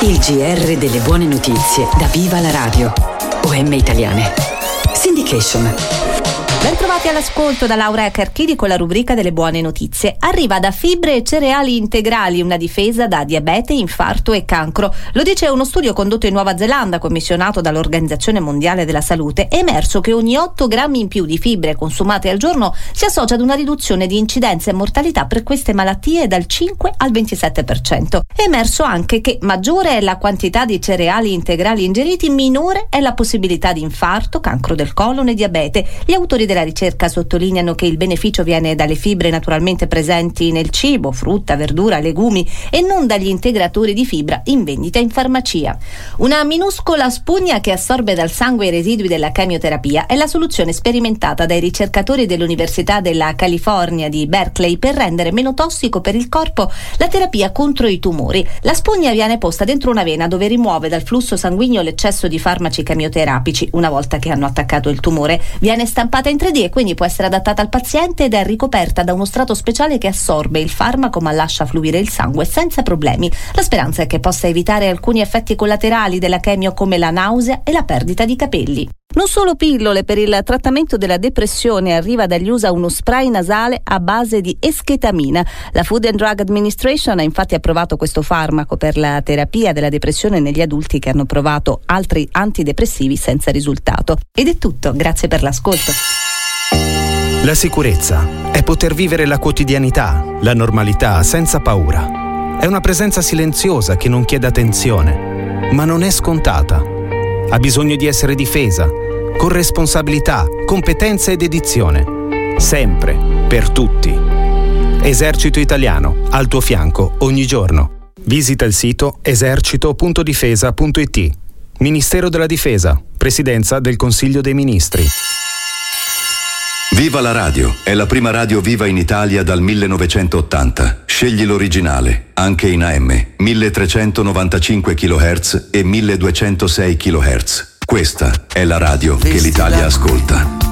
Il GR delle buone notizie da Viva la Radio. OM Italiane. Syndication. Bentrovati all'ascolto da Laura Carchidi con la rubrica delle buone notizie. Arriva da fibre e cereali integrali una difesa da diabete, infarto e cancro. Lo dice uno studio condotto in Nuova Zelanda, commissionato dall'Organizzazione Mondiale della Salute. È emerso che ogni 8 grammi in più di fibre consumate al giorno si associa ad una riduzione di incidenza e mortalità per queste malattie dal 5 al 27%. È emerso anche che maggiore è la quantità di cereali integrali ingeriti, minore è la possibilità di infarto, cancro del colon e diabete. Gli autori della ricerca sottolineano che il beneficio viene dalle fibre naturalmente presenti nel cibo, frutta, verdura, legumi, e non dagli integratori di fibra in vendita in farmacia. Una minuscola spugna che assorbe dal sangue i residui della chemioterapia è la soluzione sperimentata dai ricercatori dell'Università della California di Berkeley per rendere meno tossico per il corpo la terapia contro i tumori. La spugna viene posta dentro una vena dove rimuove dal flusso sanguigno l'eccesso di farmaci chemioterapici. Una volta che hanno attaccato il tumore, viene stampata in 3D e quindi può essere adattata al paziente ed è ricoperta da uno strato speciale che assorbe il farmaco ma lascia fluire il sangue senza problemi. La speranza è che possa evitare alcuni effetti collaterali della chemio come la nausea e la perdita di capelli. Non solo pillole per il trattamento della depressione, arriva dagli USA uno spray nasale a base di esketamina. La Food and Drug Administration ha infatti approvato questo farmaco per la terapia della depressione negli adulti che hanno provato altri antidepressivi senza risultato. Ed è tutto, grazie per l'ascolto. La sicurezza è poter vivere la quotidianità, la normalità senza paura. È una presenza silenziosa che non chiede attenzione, ma non è scontata. Ha bisogno di essere difesa, con responsabilità, competenza e dedizione. Sempre, per tutti. Esercito Italiano, al tuo fianco ogni giorno. Visita il sito esercito.difesa.it. Ministero della Difesa, Presidenza del Consiglio dei Ministri. Viva la radio, è la prima radio viva in Italia dal 1980. Scegli l'originale, anche in AM, 1395 kHz e 1206 kHz. Questa è la radio che l'Italia ascolta.